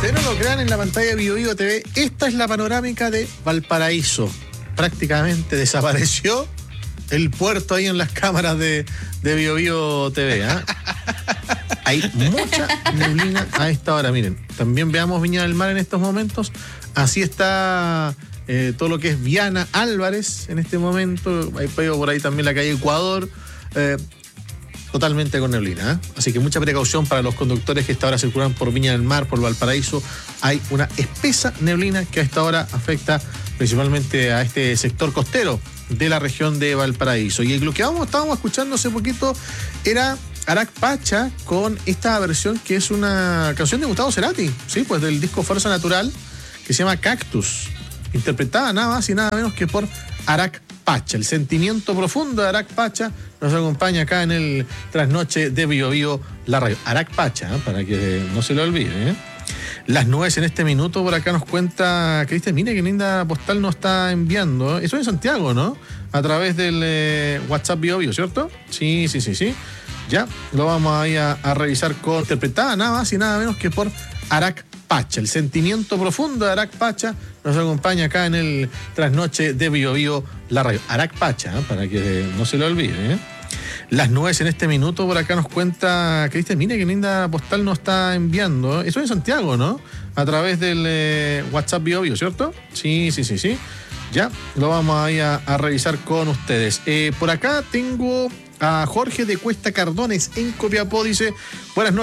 Ustedes no lo crean, en la pantalla de BioBio TV, esta es la panorámica de Valparaíso. Prácticamente desapareció el puerto ahí en las cámaras de BioBio TV. Hay mucha neblina a esta hora. Miren, también veamos Viña del Mar en estos momentos. Así está todo lo que es Viana Álvarez en este momento. Hay por ahí también la calle Ecuador. Totalmente con neblina. Así que mucha precaución para los conductores que a esta hora circulan por Viña del Mar, por Valparaíso. Hay una espesa neblina que a esta hora afecta principalmente a este sector costero de la región de Valparaíso. Y lo que estábamos escuchando hace poquito era Arac Pacha con esta versión que es una canción de Gustavo Cerati, ¿sí? Pues del disco Fuerza Natural, que se llama Cactus, interpretada nada más y nada menos que por Arac Pacha. El sentimiento profundo de Arac Pacha nos acompaña acá en el trasnoche de BioBio, la radio. Arac Pacha, para que no se lo olvide. Las nubes en este minuto, por acá nos cuenta Cristian, mire qué linda postal nos está enviando. Eso en Santiago, ¿no? A través del WhatsApp BioBio, ¿cierto? Sí. Ya, lo vamos ahí a revisar con interpretada nada más y nada menos que por Arac Pacha. El sentimiento profundo de Arac Pacha nos acompaña acá en el trasnoche de BioBio, la radio. Arac Pacha, para que no se lo olvide. Las nubes en este minuto, por acá nos cuenta Cristian, mire qué linda postal nos está enviando. Eso en Santiago, ¿no? A través del WhatsApp BioBio, ¿cierto? Sí. Ya, lo vamos ahí a revisar con ustedes. Por acá tengo a Jorge de Cuesta Cardones en Copiapó, dice, buenas noches.